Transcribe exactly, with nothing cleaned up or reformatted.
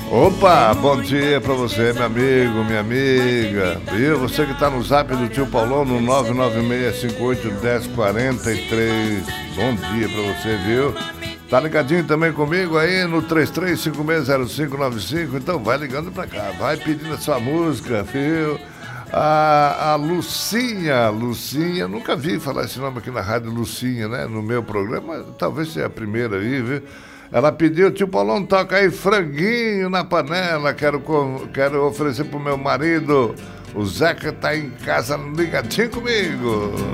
Opa, bom dia pra você, meu amigo, minha amiga. Viu? Você que tá no zap do tio Paulão no nove nove seis cinco oito um zero quatro três. Bom dia pra você, viu? Tá ligadinho também comigo aí no três três cinco seis zero cinco nove cinco. Então vai ligando pra cá, vai pedindo a sua música, viu? A, a Lucinha, Lucinha, nunca vi falar esse nome aqui na rádio, Lucinha, né? No meu programa, talvez seja a primeira aí, viu? Ela pediu, tio Paulão, toca aí franguinho na panela, quero, quero oferecer pro meu marido, o Zeca tá em casa ligadinho comigo.